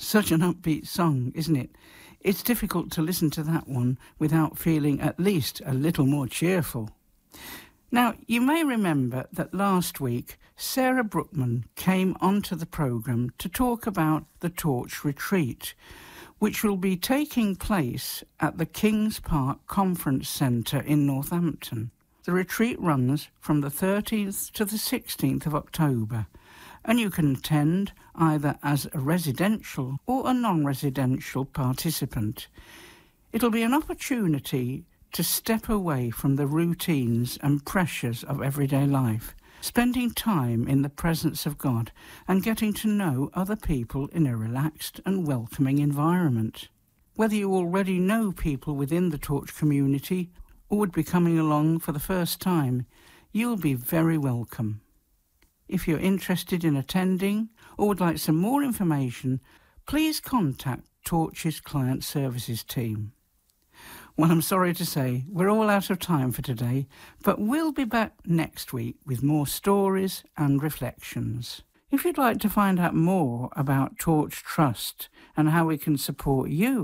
Such an upbeat song, isn't it? It's difficult to listen to that one without feeling at least a little more cheerful. Now, you may remember that last week Sarah Brookman came onto the programme to talk about the Torch Retreat, which will be taking place at the Kings Park Conference Centre in Northampton. The retreat runs from the 13th to the 16th of October, and you can attend either as a residential or a non-residential participant. It'll be an opportunity to step away from the routines and pressures of everyday life, spending time in the presence of God and getting to know other people in a relaxed and welcoming environment. Whether you already know people within the Torch community or would be coming along for the first time, you'll be very welcome. If you're interested in attending or would like some more information, please contact Torch's Client Services team. Well, I'm sorry to say we're all out of time for today, but we'll be back next week with more stories and reflections. If you'd like to find out more about Torch Trust and how we can support you